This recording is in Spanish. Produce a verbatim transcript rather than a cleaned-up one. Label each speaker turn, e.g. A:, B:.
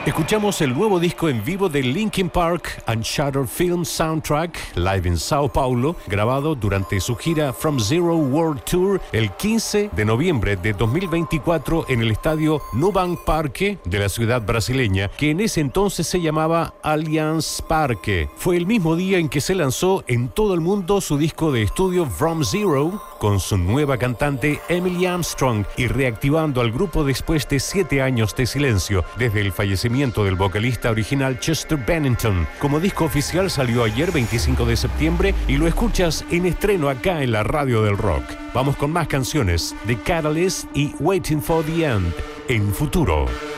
A: Escuchamos el nuevo disco en vivo de Linkin Park and Shutter Film Soundtrack, live en Sao Paulo, grabado durante su gira From Zero World Tour el quince de noviembre de dos mil veinticuatro en el estadio Nubank Parque de la ciudad brasileña, que en ese entonces se llamaba Allianz Parque. Fue el mismo día en que se lanzó en todo el mundo su disco de estudio From Zero, con su nueva cantante Emily Armstrong, y reactivando al grupo después de siete años de silencio desde el fallecimiento del vocalista original Chester Bennington. Como disco oficial salió ayer veinticinco de septiembre y lo escuchas en estreno acá en la radio del rock. Vamos con más canciones de Catalyst y Waiting for the End en Futuro.